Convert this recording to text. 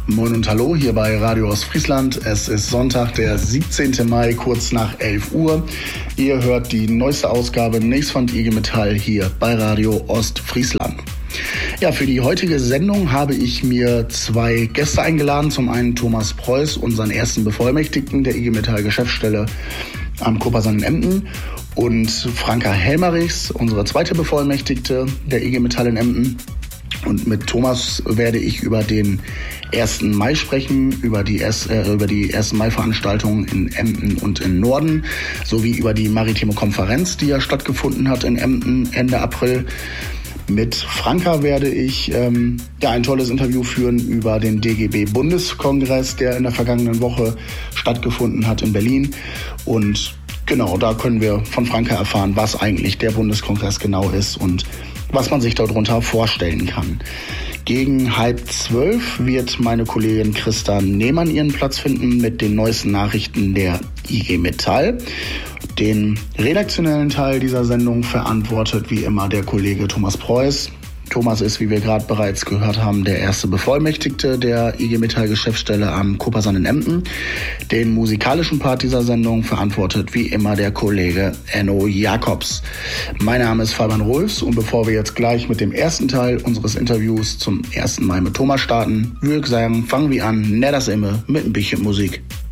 Moin und Hallo hier bei Radio Ostfriesland. Es ist Sonntag, der 17. Mai, kurz nach 11 Uhr. Ihr hört die neueste Ausgabe Nichts von IG Metall hier bei Radio Ostfriesland. Ja, für die heutige Sendung habe ich mir zwei Gäste eingeladen. Zum einen Thomas Preuß, unseren ersten Bevollmächtigten der IG Metall Geschäftsstelle am Kopersan in Emden, und Franka Helmerichs, unsere zweite Bevollmächtigte der IG Metall in Emden. Und mit Thomas werde ich über den 1. Mai sprechen, über die 1. Mai-Veranstaltung in Emden und in Norden, sowie über die maritime Konferenz, die ja stattgefunden hat in Emden Ende April. Mit Franka werde ich ein tolles Interview führen über den DGB-Bundeskongress, der in der vergangenen Woche stattgefunden hat in Berlin. Und genau, da können wir von Franka erfahren, was eigentlich der Bundeskongress genau ist und was man sich darunter vorstellen kann. Gegen 11:30 wird meine Kollegin Christa Nehmann ihren Platz finden mit den neuesten Nachrichten der IG Metall. Den redaktionellen Teil dieser Sendung verantwortet wie immer der Kollege Thomas Preuß. Thomas ist, wie wir gerade bereits gehört haben, der erste Bevollmächtigte der IG Metall Geschäftsstelle am Kopersan in Emden. Den musikalischen Part dieser Sendung verantwortet wie immer der Kollege Enno Jakobs. Mein Name ist Fabian Rolfs, und bevor wir jetzt gleich mit dem ersten Teil unseres Interviews zum 1. Mai mit Thomas starten, würde ich sagen, fangen wir an, das immer mit ein bisschen Musik.